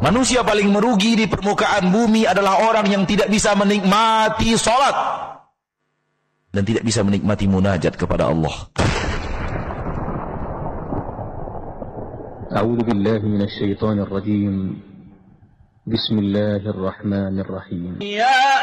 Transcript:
Manusia paling merugi di permukaan bumi adalah orang yang tidak bisa menikmati salat dan tidak bisa menikmati munajat kepada Allah. A'udzu billahi minasy syaithanir rajim. Bismillahirrahmanirrahim. Ya